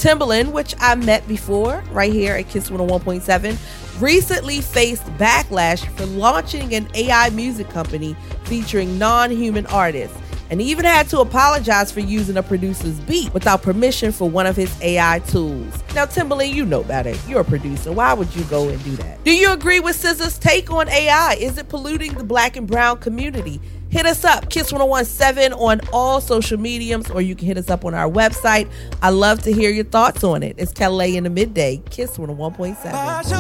Timbaland, which I met before right here at Kiss 101.7, recently faced backlash for launching an AI music company featuring non-human artists, and he even had to apologize for using a producer's beat without permission for one of his AI tools. Now, Timbaland, you know better. You're a producer. Why would you go and do that? Do you agree with SZA's take on AI? Is it polluting the Black and brown community? Hit us up, Kiss 101.7 on all social mediums, or you can hit us up on our website. I love to hear your thoughts on it. It's Kelly in the Midday, Kiss 101.7.